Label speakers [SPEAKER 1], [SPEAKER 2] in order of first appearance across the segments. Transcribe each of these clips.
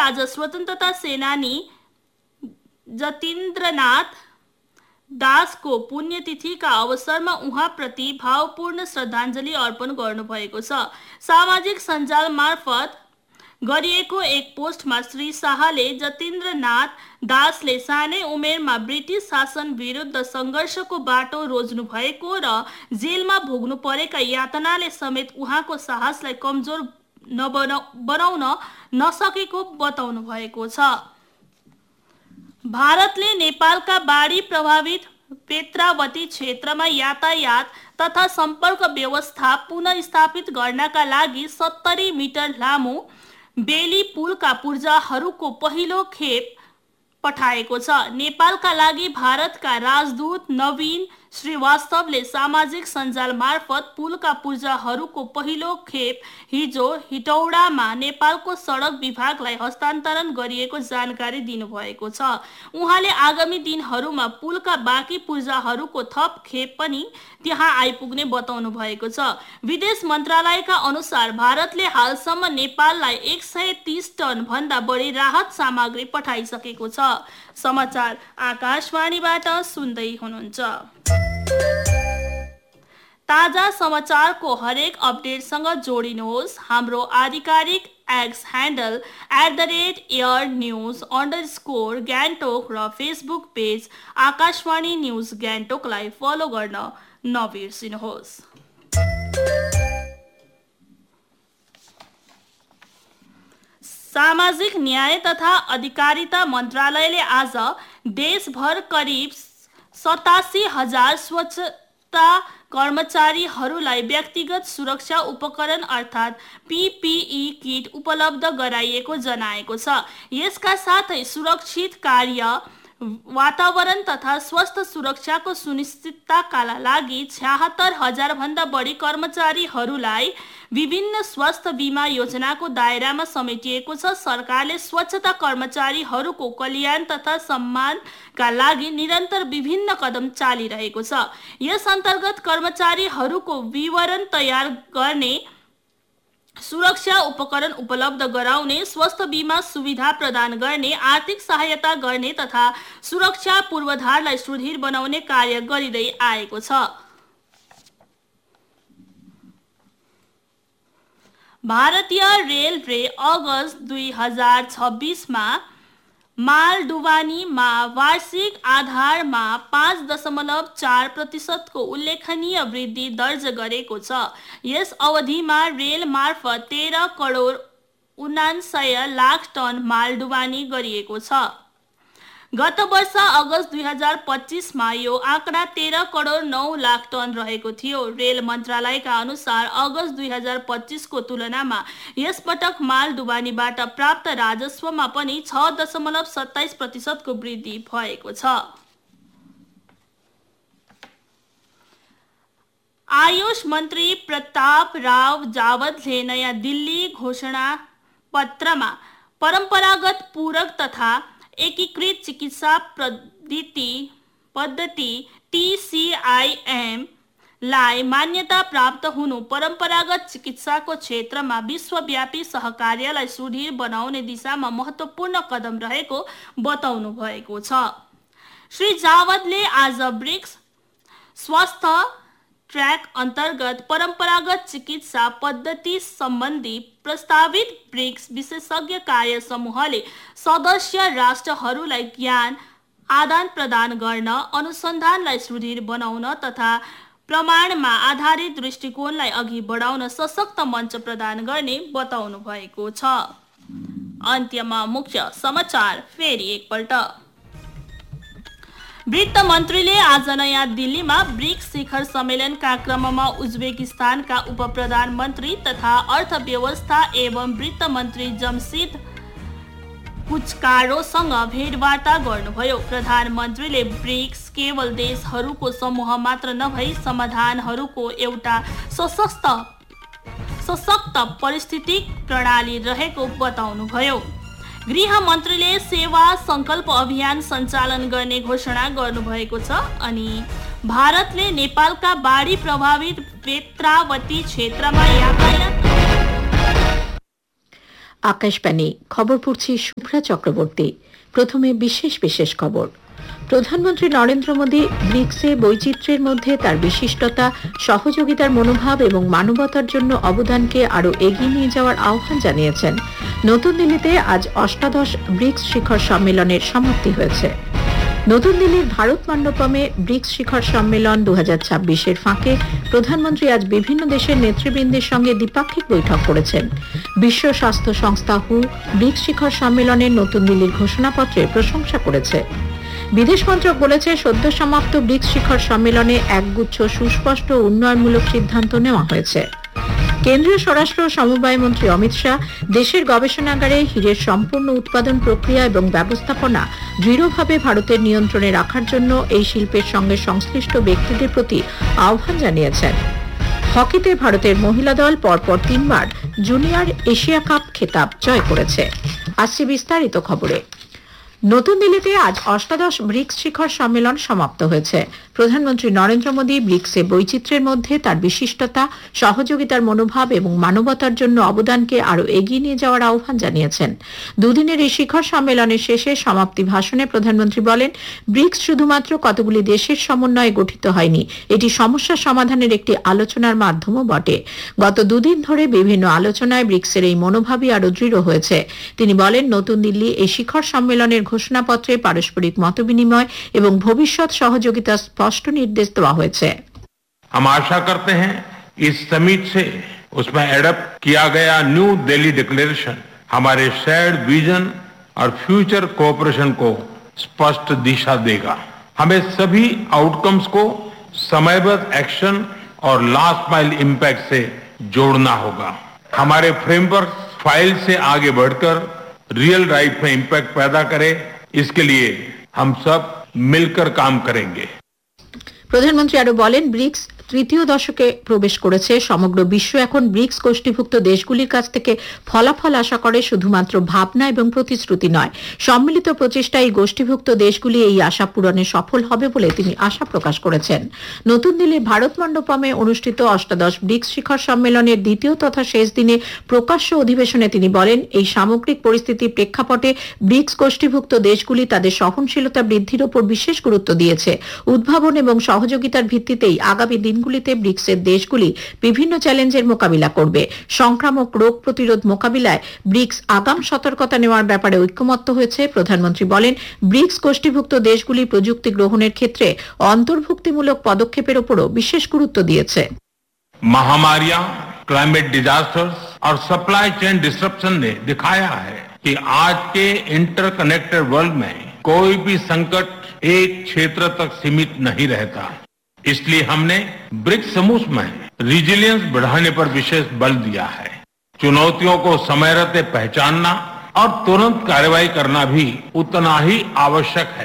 [SPEAKER 1] आज स्वतन्त्रता सेनानी जतीन्द्रनाथ दासको पुण्यतिथिका अवसरमा उहाँप्रति भावपूर्ण श्रद्धाञ्जली अर्पण गर्नुभएको छ। सामाजिक सञ्जाल मार्फत गरिएको एक पोस्टमा श्री शाहले जतीन्द्रनाथ दासले सानै उमेरमा ब्रिटिस शासन विरुद्ध सङ्घर्षको बाटो रोज्नु भएको र जेलमा भोग्नु परेका यातनाले समेत उहाँको साहसलाई कमजोर बनाउन नसकेको बताउनु भएको छ। भारतले नेपालका बाढी प्रभावित पेत्रावती क्षेत्रमा यातायात तथा सम्पर्क व्यवस्था पुनर्स्थापित गर्नका लागि 70 मिटर लामो बेली पुलका पुर्जाहरूको पहिलो खेप पठाएको छ। नेपालका लागि भारतका राजदूत नवीन श्रीवास्तवले सामाजिक सञ्जाल मार्फत पुलका पुर्जाहरूको पहिलो खेप हिजो हिटौडामा नेपालको सडक विभागलाई हस्तान्तरण गरिएको जानकारी दिनुभएको छ। उहाँले आगामी दिनहरूमा पुलका बाँकी पुर्जाहरूको थप खेप पनि त्यहाँ आइपुग्ने बताउनु भएको छ। विदेश मन्त्रालयका अनुसार भारतले हालसम्म नेपाललाई 130 टन भन्दा बढी राहत सामग्री पठाइसकेको छ। समाचार आकाशवाणीबाट सुन्दै हुनुहुन्छ। ताजा समाचारको हरेक अपडेटसँग जोडिनुहोस् हाम्रो आधिकारिक एक्स ह्यान्डल @airnews_गान्तोक र Facebook page Akashvani news गान्तोकलाई follow गर्न नबिर्सिनुहोस्। सामाजिक न्याय तथा अधिकारिता मन्त्रालयले आज देशभर करिब 87,000 स्वच्छता कर्मचारीहरूलाई व्यक्तिगत सुरक्षा उपकरण अर्थात् PPE किट उपलब्ध गराइएको जनाएको छ। यसका साथै सुरक्षित कार्य वातावरण तथा स्वास्थ्य सुरक्षाको सुनिश्चितताका लागि 76,000 भन्दा बढी कर्मचारीहरूलाई विभिन्न स्वास्थ्य बीमा योजनाको दायरामा समेटिएको छ। सरकारले स्वच्छता कर्मचारीहरूको कल्याण तथा सम्मानका लागि निरन्तर विभिन्न कदम चालिरहेको छ। यस अन्तर्गत कर्मचारीहरूको विवरण तयार गर्ने, सुरक्षा उपकरण उपलब्ध गराउने, स्वास्थ्य बीमा सुविधा प्रदान गर्ने, आर्थिक सहायता गर्ने तथा सुरक्षा पूर्वाधारलाई सुदृढ बनाउने कार्य गरिँदै आएको छ। भारतीय रेलवे अगस्त 2026 मा मालडुवानीमा वार्षिक आधारमा 5.4% को उल्लेखनीय वृद्धि दर्ज गरेको छ। यस अवधिमा रेल मार्फत 13 करोड 79 लाख टन माल ढुवानी गरिएको छ। गत वर्ष अगस्त 2025 मा यो आँकडा 13 करोड 9 लाख टन रहेको थियो। रेल मन्त्रालयका अनुसार अगस्त 2025 को तुलनामा यस पटक माल ढुवानीबाट प्राप्त राजस्वमा पनि 6.27% को वृद्धि भएको छ। आयुष मन्त्री प्रताप राव जावदले नयाँ दिल्ली घोषणा पत्रमा परम्परागत पूरक तथा एकीकृत चिकित्सा पद्धति TCIM लाई मान्यता प्राप्त हुनु परम्परागत चिकित्साको क्षेत्रमा विश्वव्यापी सहकार्यलाई सुदृढ बनाउने दिशामा महत्त्वपूर्ण कदम रहेको बताउनु भएको छ। श्री जावदले आज ब्रिक्स स्वास्थ्य ट्र्याक अन्तर्गत परम्परागत चिकित्सा पद्धति सम्बन्धी प्रस्तावित ब्रिक्स विशेषज्ञ कार्य समूहले सदस्य राष्ट्रहरूलाई ज्ञान आदान प्रदान गर्न, अनुसन्धानलाई सुदृढ बनाउन तथा प्रमाणमा आधारित दृष्टिकोणलाई अघि बढाउन सशक्त मञ्च प्रदान गर्ने बताउनु भएको छ। अन्त्यमा मुख्य समाचार फेरि एकपल्ट। वित्त मन्त्रीले आज नयाँ दिल्लीमा ब्रिक्स शिखर सम्मेलनका क्रममा उज्बेकिस्तानका उप प्रधानमन्त्री तथा अर्थव्यवस्था एवं वित्त मन्त्री जमसिद कुचकारोसँग भेटवार्ता गर्नुभयो। प्रधानमन्त्रीले ब्रिक्स केवल देशहरूको समूह मात्र नभई समाधानहरूको एउटा सशक्त पारिस्थितिक प्रणाली रहेको बताउनुभयो। गृह मन्त्रीले सेवा संकल्प अभियान सञ्चालन गर्ने घोषणा गर्नुभएको छ। अनि भारतले नेपालका बाढी प्रभावित पेत्रावती क्षेत्रमा यातायात
[SPEAKER 2] আকাশবাণী খবর পড়ছি শুভ্রা চক্রবর্তী। প্রথমে বিশেষ বিশেষ খবর। প্রধানমন্ত্রী নরেন্দ্র মোদী ব্রিক্সে বৈচিত্র্যের মধ্যে তার বিশিষ্টতা, সহযোগিতার মনোভাব এবং মানবতার জন্য অবদানকে আরও এগিয়ে নিয়ে যাওয়ার আহ্বান জানিয়েছেন। নতুন দিল্লিতে আজ অষ্টাদশ ব্রিক্স শিখর সম্মেলনের সমাপ্তি হয়েছে। নতুন দিল্লির ভারত মণ্ডপমে ব্রিক্স শিখর সম্মেলন 2026-এর ফাঁকে প্রধানমন্ত্রী আজ বিভিন্ন দেশের নেতৃবৃন্দের সঙ্গে দ্বিপাক্ষিক বৈঠক করেছেন। বিশ্ব স্বাস্থ্য সংস্থা হু ব্রিক্স শিখর সম্মেলনের নতুন দিল্লির ঘোষণাপত্রে প্রশংসা করেছে। বিদেশ মন্ত্রক বলেছে, সদ্য সমাপ্ত ব্রিক্স শিখর সম্মেলনে একগুচ্ছ সুস্পষ্ট উন্নয়নমূলক সিদ্ধান্ত নেওয়া হয়েছে। কেন্দ্রীয় স্বরাষ্ট্র ও সমবায় মন্ত্রী অমিত শাহ দেশের গবেষণাগারে হীরের সম্পূর্ণ উৎপাদন প্রক্রিয়া এবং ব্যবস্থাপনা দৃঢ়ভাবে ভারতের নিয়ন্ত্রণে রাখার জন্য এই শিল্পের সঙ্গে সংশ্লিষ্ট ব্যক্তিদের প্রতি আহ্বান জানিয়েছেন। হকিতে ভারতের মহিলা দল পরপর 3বার জুনিয়র এশিয়া কাপ খেতাব জয় করেছে। আসছে বিস্তারিত খবরে। নতুন দিল্লিতে আজ অষ্টাদশ ব্রিক্স শিখর সম্মেলন সমাপ্ত হয়েছে। প্রধানমন্ত্রী নরেন্দ্র মোদী ব্রিক্সে বৈচিত্র্যের মধ্যে তার বিশিষ্টতা, সহযোগিতার মনোভাব এবং মানবতার জন্য অবদানকে আরও এগিয়ে নিয়ে যাওয়ার আহ্বান জানিয়েছেন। দুদিনের এই শিখর সম্মেলনের শেষে সমাপ্তি ভাষণে প্রধানমন্ত্রী বলেন, ব্রিক্স শুধুমাত্র কতগুলি দেশের সমন্বয়ে গঠিত হয়নি, এটি সমস্যা সমাধানের একটি আলোচনার মাধ্যমও বটে। গত দুদিন ধরে বিভিন্ন আলোচনায় ব্রিক্সের এই মনোভাবই আরও দৃঢ় হয়েছে। তিনি বলেন, নতুন দিল্লি এই শিখর সম্মেলনের ঘোষণাপত্রে পারস্পরিক মতবিনিময় এবং ভবিষ্যৎ সহযোগিতা स्पष्ट निर्देश देवा हुए है।
[SPEAKER 3] हम आशा करते हैं इस समिट से उसमें एडप्ट किया गया न्यू दिल्ली डिक्लेरेशन हमारे शेयर्ड विजन और फ्यूचर कोऑपरेशन को स्पष्ट दिशा देगा। हमें सभी आउटकम्स को समयबद्ध एक्शन और लास्ट माइल इम्पैक्ट से जोड़ना होगा। हमारे फ्रेमवर्क फाइल से आगे बढ़कर रियल लाइफ में इम्पैक्ट पैदा करे, इसके लिए हम सब मिलकर काम करेंगे।
[SPEAKER 2] প্রধানমন্ত্রী আরো বলেন, ব্রিক্স তৃতীয় দশকে প্রবেশ করেছে। সমগ্র বিশ্ব এখন ব্রিক্স গোষ্ঠীভুক্ত দেশগুলির কাছ থেকে ফলাফল আশা করে, শুধুমাত্র ভাবনা এবং প্রতিশ্রুতি নয়। সম্মিলিত প্রচেষ্টায় এই গোষ্ঠীভুক্ত দেশগুলি এই আশা পূরণে সফল হবে বলে তিনি আশা প্রকাশ করেছেন। নতুন দিল্লির ভারত মণ্ডপমে অনুষ্ঠিত অষ্টাদশ ব্রিক্স শিখর সম্মেলনের দ্বিতীয় তথা শেষ দিনে প্রকাশ্য অধিবেশনে তিনি বলেন, এই সামগ্রিক পরিস্থিতির প্রেক্ষাপটে ব্রিক্স গোষ্ঠীভুক্ত দেশগুলি তাদের সহনশীলতা বৃদ্ধির উপর বিশেষ গুরুত্ব দিয়েছে। উদ্ভাবন এবং সহযোগিতার ভিত্তিতেই আগামী দিনগুলিতে ব্রিক্সের দেশগুলি বিভিন্ন চ্যালেঞ্জের মোকাবিলা করবে। সংক্রামক রোগ প্রতিরোধ মোকাবিলায় ব্রিক্স আগাম সতর্কতা নেওয়ার ব্যাপারে ঐক্যমত্য হয়েছে। প্রধানমন্ত্রী বলেন, ব্রিক্স গোষ্ঠীভুক্ত দেশগুলি প্রযুক্তি গ্রহণের ক্ষেত্রে অন্তর্ভুক্তিমূলক পদক্ষেপের উপরও বিশেষ গুরুত্ব দিয়েছে।
[SPEAKER 3] महामारियां, क्लाइमेट डिजास्टर्स और सप्लाई चेन डिस्ट्रप्शन ने दिखाया है कि आज के इंटरकनेक्टेड वर्ल्ड में कोई भी संकट एक क्षेत्र तक सीमित नहीं रहता। इसलिए हमने ब्रिक्स समूह में रिजिलियंस बढ़ाने पर विशेष बल दिया है। चुनौतियों को समय रहते पहचानना और तुरंत कार्रवाई करना भी उतना ही आवश्यक है।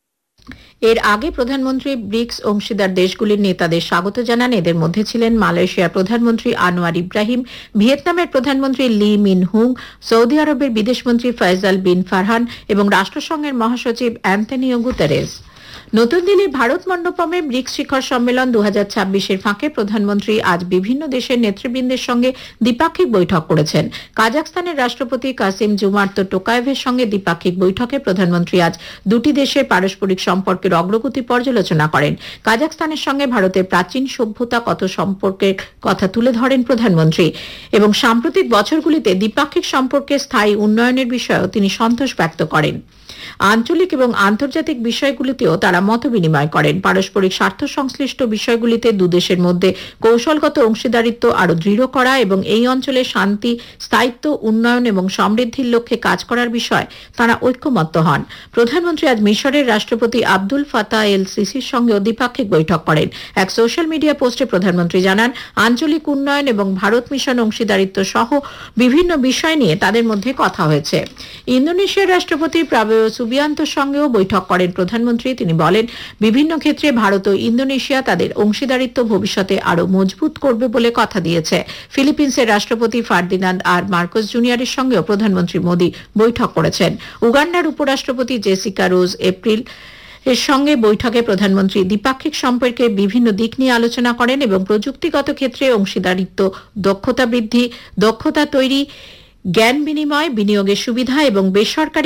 [SPEAKER 2] এর আগে প্রধানমন্ত্রী ব্রিক্স অংশীদার দেশগুলির নেতাদের স্বাগত জানান। এদের মধ্যে ছিলেন মালয়েশিয়ার প্রধানমন্ত্রী আনোয়ার ইব্রাহিম, ভিয়েতনামের প্রধানমন্ত্রী লি মিন হুং, সৌদি আরবের বিদেশমন্ত্রী ফয়সাল বিন ফারহান এবং রাষ্ট্রসংঘের মহাসচিব অ্যান্তনিও গুতেরেস। নতুন দিল্লির ভারত মণ্ডপমে ব্রিক্স শিখর সম্মেলন 2026-এর ফাঁকে প্রধানমন্ত্রী আজ বিভিন্ন দেশের নেতৃবৃন্দের সঙ্গে দ্বিপাক্ষিক বৈঠক করেছেন। কাজাখস্তানের রাষ্ট্রপতি কাসিম জুমার্তো টোকায়েভের সঙ্গে দ্বিপাক্ষিক বৈঠকে প্রধানমন্ত্রী আজ দুটি দেশের পারস্পরিক সম্পর্কের অগ্রগতি পর্যালোচনা করেন। কাজাখস্তানের সঙ্গে ভারতের প্রাচীন সভ্যতাগত সম্পর্কের কথা তুলে ধরেন প্রধানমন্ত্রী এবং সাম্প্রতিক বছরগুলিতে দ্বিপাক্ষিক সম্পর্কের স্থায়ী উন্নয়নের বিষয়েও তিনি সন্তোষ ব্যক্ত করেন। আঞ্চলিক এবং আন্তর্জাতিক বিষয়গুলিতেও তারা মত বিনিময় করেন। পারস্পরিক স্বার্থ সংশ্লিষ্ট বিষয়গুলিতে দুদেশের মধ্যে কৌশলগত অংশীদারিত্ব আরো দৃঢ় করা এবং এই অঞ্চলে শান্তি, স্থায়িত্ব, উন্নয়ন এবং সমৃদ্ধির লক্ষ্যে কাজ করার বিষয়ে তারা ঐক্যমত্য হন। প্রধানমন্ত্রী আজ মিশরের রাষ্ট্রপতি আব্দুল ফাতাহ এল সিসির সঙ্গেও দ্বিপাক্ষিক বৈঠক করেন। এক সোশ্যাল মিডিয়া পোস্টে প্রধানমন্ত্রী জানান, আঞ্চলিক উন্নয়ন এবং ভারত মিশন অংশীদারিত্ব সহ বিভিন্ন বিষয় নিয়ে তাদের মধ্যে কথা হয়েছে। ইন্দোনেশিয়ার রাষ্ট্রপতি প্রাবো সুবিয়ান্তোর সঙ্গেও বৈঠক করেন প্রধানমন্ত্রী। তিনি বলেন, বিভিন্ন ক্ষেত্রে ভারত ও ইন্দোনেশিয়া তাদের অংশীদারিত্ব ভবিষ্যতে আরো মজবুত করবে বলে কথা দিয়েছে। ফিলিপিন্সের রাষ্ট্রপতি ফার্দিনান্দ আর মার্কোস জুনিয়রের সঙ্গেও প্রধানমন্ত্রী মোদী বৈঠক করেছেন। উগান্ডার উপরাষ্ট্রপতি জেসিকা রোজ এপ্রিল এর সঙ্গে বৈঠকে প্রধানমন্ত্রী দ্বিপাক্ষিক সম্পর্কের বিভিন্ন দিক নিয়ে আলোচনা করেন এবং প্রযুক্তিগত ক্ষেত্রে অংশীদারিত্ব, দক্ষতা বৃদ্ধি, দক্ষতা তৈরি, জ্ঞান বিনিময়, বিনিয়োগের সুবিধা এবং বেসরকারি